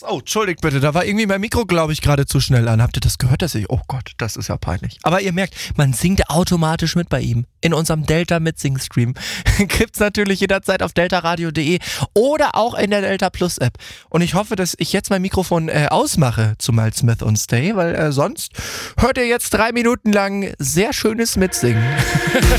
Oh, entschuldigt bitte, da war irgendwie mein Mikro, glaube ich, gerade zu schnell an. Habt ihr das gehört? Oh Gott, das ist ja peinlich. Aber ihr merkt, man singt automatisch mit bei ihm. In unserem Delta Mitsing-Stream. Gibt's natürlich jederzeit auf deltaradio.de oder auch in der Delta Plus App. Und ich hoffe, dass ich jetzt mein Mikrofon ausmache zu Miles Smith und Stay, weil sonst hört ihr jetzt 3 Minuten lang sehr schönes Mitsingen.